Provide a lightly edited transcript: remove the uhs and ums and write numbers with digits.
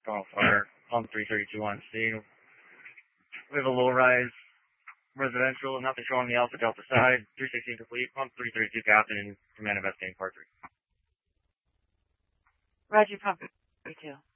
Golf Fire, pump 332 on scene. We have a low-rise residential, nothing showing the Alpha Delta side, 316 complete, pump 332 captain, and command investigating part 3. Roger, pump 32.